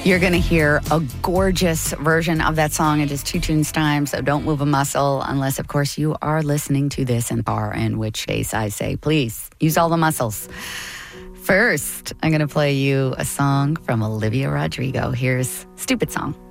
You're going to hear a gorgeous version of that song in just 2 tunes time, so don't move a muscle unless, of course, you are listening to this in the car, in which case I say, please, use all the muscles. First, I'm going to play you a song from Olivia Rodrigo. Here's Stupid Song.